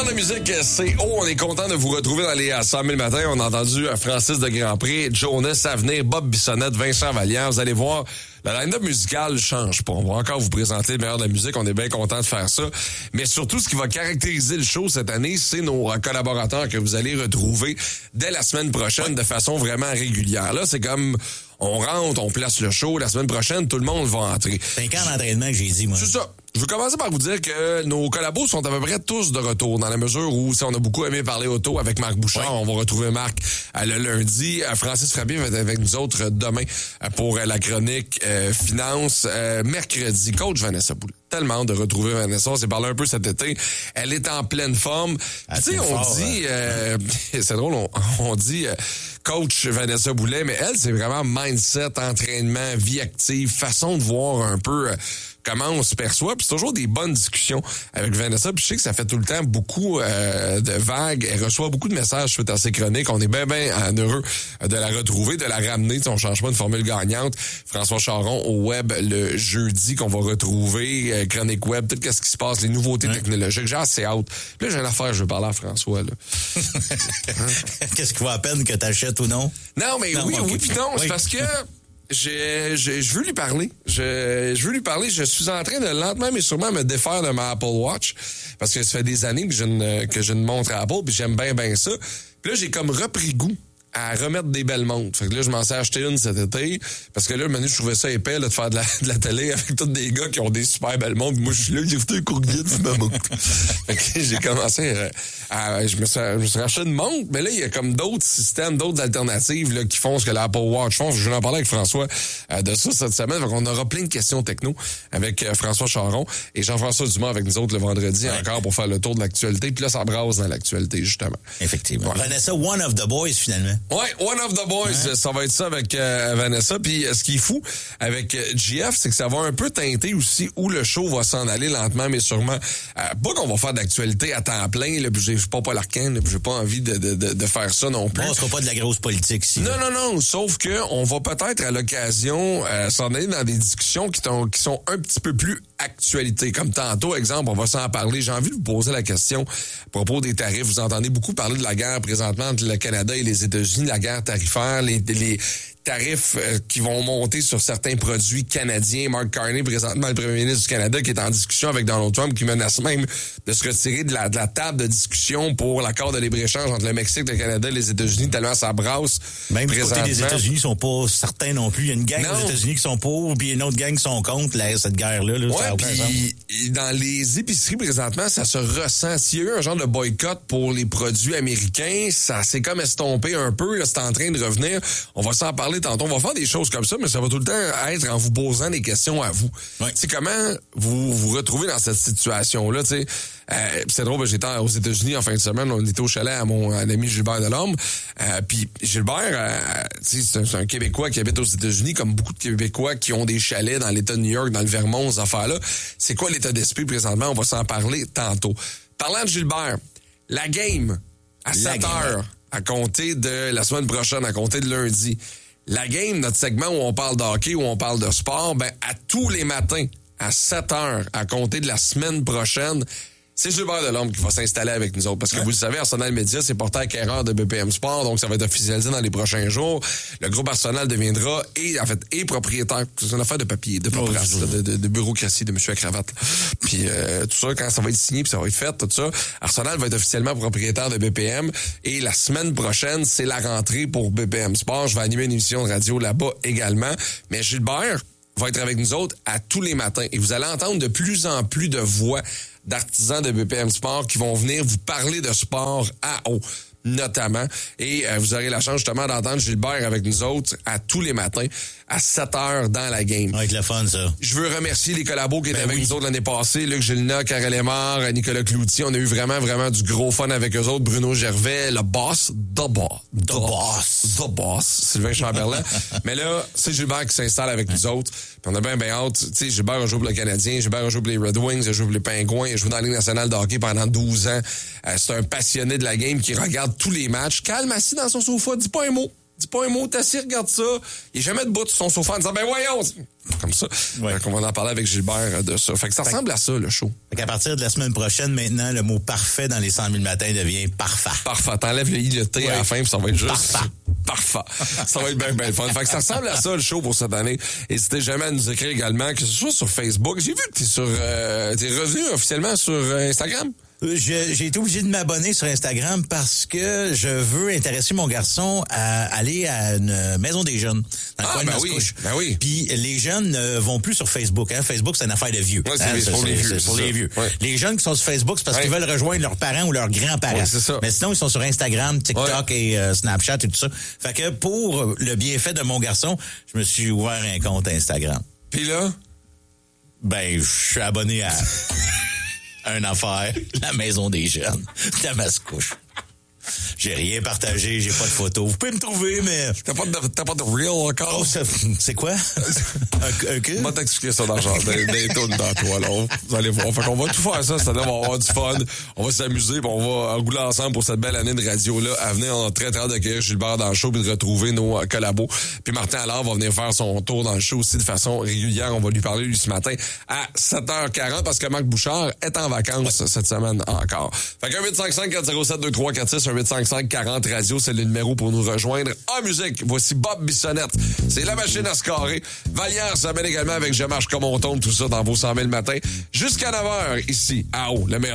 meilleur de la musique, c'est haut. On est content de vous retrouver dans les 100 000 matins. On a entendu Francis de Grandpré, Jonas Avenir, Bob Bissonnette, Vincent Vallière. Vous allez voir, la line-up musicale change pas. On va encore vous présenter le meilleur de la musique. On est bien content de faire ça. Mais surtout, ce qui va caractériser le show cette année, c'est nos collaborateurs que vous allez retrouver dès la semaine prochaine de façon vraiment régulière. Là, c'est comme... On rentre, on place le show. La semaine prochaine, tout le monde va entrer. 5 ans d'entraînement que j'ai dit, moi. C'est ça. Je veux commencer par vous dire que nos collabos sont à peu près tous de retour, dans la mesure où, si on a beaucoup aimé parler auto avec Marc Bouchard, on va retrouver Marc le lundi. Francis Frappier va être avec nous autres demain pour la chronique finance. Mercredi, coach Vanessa Boulet. Tellement hâte de retrouver Vanessa. On s'est parlé un peu cet été. Elle est en pleine forme. Tu sais, on dit... c'est drôle, on dit... coach Vanessa Boulet, mais elle, c'est vraiment mindset, entraînement, vie active, façon de voir un peu comment on se perçoit. Puis c'est toujours des bonnes discussions avec Vanessa. Puis je sais que ça fait tout le temps beaucoup de vagues. Elle reçoit beaucoup de messages suite à ses chroniques. On est bien heureux de la retrouver, de la ramener. T'sais, on change pas de formule gagnante. François Charon au web le jeudi qu'on va retrouver. Chronique web, tout ce qui se passe, les nouveautés technologiques. J'ai assez hâte. Puis là, j'ai une affaire, je veux parler à François. Là. Qu'est-ce qui vaut à peine que t'achètes ou non? Non, mais non, oui, puis non. C'est parce que je veux lui parler. Je veux lui parler. Je suis en train de lentement mais sûrement me défaire de ma Apple Watch parce que ça fait des années que je ne montre à Apple puis j'aime bien ça. Puis là, j'ai comme repris goût à remettre des belles montres. Fait que là, je m'en suis acheté une cet été parce que là, maintenant, je trouvais ça épais là, de faire de la télé avec tous des gars qui ont des super belles montres. Moi, je suis là, j'ai fait un courrier de ma montre. Fait que j'ai commencé je me suis acheté une montre, mais là, il y a comme d'autres systèmes, d'autres alternatives là, qui font ce que l'Apple Watch font. Je vais en parler avec François de ça cette semaine. Fait qu'on aura plein de questions techno avec François Charon et Jean-François Dumas avec nous autres le vendredi encore pour faire le tour de l'actualité. Puis là, ça brasse dans l'actualité, justement. Effectivement. Vanessa, one of the boys, finalement. Ouais, one of the boys, ça va être ça avec Vanessa. Puis ce qui est fou avec GF, c'est que ça va un peu teinter aussi où le show va s'en aller lentement, mais sûrement. Pas qu'on va faire d'actualité à temps plein, là, puis je suis pas Paul Arcand, là, puis j'ai pas envie de faire ça non plus. On sera pas de la grosse politique ici. Non, sauf que on va peut-être à l'occasion s'en aller dans des discussions qui sont un petit peu plus actualité. Comme tantôt, exemple, on va s'en parler. J'ai envie de vous poser la question à propos des tarifs. Vous entendez beaucoup parler de la guerre présentement entre le Canada et les États-Unis, la guerre tarifaire, les tarifs qui vont monter sur certains produits canadiens. Mark Carney, présentement le premier ministre du Canada, qui est en discussion avec Donald Trump, qui menace même de se retirer de la table de discussion pour l'accord de libre-échange entre le Mexique, le Canada et les États-Unis, tellement ça brasse. Même du côté des États-Unis, sont pas certains non plus. Il y a une gang aux États-Unis qui sont pour, puis une autre gang qui sont contre cette guerre-là. Là, puis dans les épiceries, présentement, ça se ressent. S'il y a eu un genre de boycott pour les produits américains, ça s'est comme estompé un peu. Là, c'est en train de revenir. On va s'en parler tantôt. On va faire des choses comme ça, mais ça va tout le temps être en vous posant des questions à vous. C'est comment vous vous retrouvez dans cette situation-là, tu sais. C'est drôle, j'étais aux États-Unis en fin de semaine, on était au chalet à mon ami Gilbert Delorme. Puis Gilbert, c'est un Québécois qui habite aux États-Unis, comme beaucoup de Québécois qui ont des chalets dans l'État de New York, dans le Vermont, ces affaires-là. C'est quoi l'état d'esprit présentement? On va s'en parler tantôt. Parlant de Gilbert, la game à 7 heures, à compter de la semaine prochaine, à compter de lundi. La game, notre segment où on parle de hockey, où on parle de sport, à tous les matins, à 7 heures, à compter de la semaine prochaine, c'est Gilbert Delorme qui va s'installer avec nous autres. Parce que vous le savez, Arsenal Média, c'est porté acquéreur de BPM Sport, donc ça va être officialisé dans les prochains jours. Le groupe Arsenal deviendra et propriétaire. C'est une affaire de papier, de paperasse, de bureaucratie de monsieur à cravate. Puis tout ça, quand ça va être signé, puis ça va être fait, tout ça, Arsenal va être officiellement propriétaire de BPM. Et la semaine prochaine, c'est la rentrée pour BPM Sport. Je vais animer une émission de radio là-bas également. Mais Gilbert va être avec nous autres à tous les matins. Et vous allez entendre de plus en plus de voix d'artisans de BPM Sport qui vont venir vous parler de sport à haut, notamment. Et vous aurez la chance justement d'entendre Gilbert avec nous autres à tous les matins à 7 heures dans la game. Avec le fun, ça. Je veux remercier les collabos qui étaient avec nous autres l'année passée. Luc Gélina, Karel Aymar, Nicolas Cloutier. On a eu vraiment du gros fun avec eux autres. Bruno Gervais, le boss, The Boss. Sylvain Chamberlain. Mais là, c'est Gilbert qui s'installe avec nous autres. Puis on a bien hâte. Tu sais, Gilbert a joué pour le Canadien, Gilbert a joué pour les Red Wings, il a joué pour les Pingouins, il a joué dans la Ligue nationale de hockey pendant 12 ans. C'est un passionné de la game qui regarde tous les matchs. Calme, assis dans son sofa, dis pas un mot. Dis pas un mot, t'assis, regarde ça. Il est jamais debout sur son sofa en disant, ben voyons! Comme ça. Ouais. Donc, on va en parler avec Gilbert de ça. Fait que ça ressemble à ça, le show. Fait qu'à partir de la semaine prochaine, maintenant, le mot parfait dans les 100 000 matins devient parfait. Parfait. T'enlèves le i, le t à la fin, puis ça va être juste... Parfait. Ça va être bien, bien fun. Fait que ça ressemble à ça, le show, pour cette année. N'hésitez jamais à nous écrire également, que ce soit sur Facebook. J'ai vu que t'es revenu officiellement sur Instagram. J'ai été obligé de m'abonner sur Instagram parce que je veux intéresser mon garçon à aller à une maison des jeunes dans le coin de Mascouche. Ben oui. Puis les jeunes ne vont plus sur Facebook. Hein. Facebook, c'est une affaire de vieux. Ouais, c'est pour les vieux. C'est pour les vieux. Ouais. Les jeunes qui sont sur Facebook, c'est parce qu'ils veulent rejoindre leurs parents ou leurs grands-parents. Ouais, c'est ça. Mais sinon, ils sont sur Instagram, TikTok et Snapchat et tout ça. Fait que pour le bienfait de mon garçon, je me suis ouvert un compte Instagram. Puis là? Ben, je suis abonné à... une affaire, la maison des jeunes de Mascouche. J'ai rien partagé, j'ai pas de photos. Vous pouvez me trouver, mais... T'as pas de real encore? Oh, c'est quoi? un cul? On va t'expliquer ça dans le genre des tonnes dans toi, là. Vous allez voir. Fait qu'on va tout faire ça, c'est-à-dire on va avoir du fun, on va s'amuser, puis on va rouler ensemble pour cette belle année de radio-là. À venir, on a très hâte d'accueillir Gilbert dans le show puis de retrouver nos collabos. Puis Martin Allard va venir faire son tour dans le show aussi de façon régulière. On va lui parler, lui, ce matin à 7h40 parce que Marc Bouchard est en vacances cette semaine encore. Fait que 1-855-407-2346, 1-855-40 radio, c'est le numéro pour nous rejoindre. En musique, voici Bob Bissonnette. C'est la machine à scorer. Vallière s'amène également avec Je marche comme on tombe, tout ça dans vos 100 000 matins. Jusqu'à 9h, ici, à haut, le meilleur.